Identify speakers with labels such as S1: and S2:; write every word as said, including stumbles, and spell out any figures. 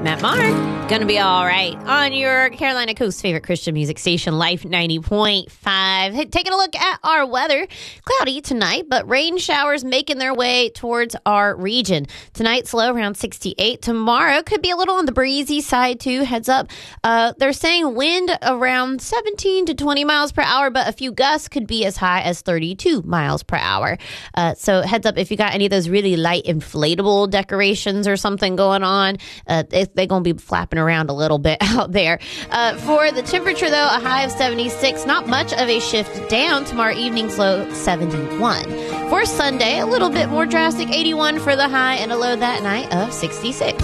S1: Matt Marr. Gonna be all right on your Carolina Coast favorite Christian music station, Life ninety point five. Hey, taking a look at our weather. Cloudy tonight, but rain showers making their way towards our region. Tonight's low around sixty-eight. Tomorrow could be a little on the breezy side too. Heads up. Uh, they're saying wind around seventeen to twenty miles per hour, but a few gusts could be as high as thirty-two miles per hour. Uh, so heads up if you got any of those really light inflatable decorations or something going on. Uh, they're going to be flapping around a little bit out there. Uh, for the temperature, though, a high of seventy-six. Not much of a shift down. Tomorrow evening's low, seventy-one. For Sunday, a little bit more drastic, eighty-one for the high and a low that night of sixty-six.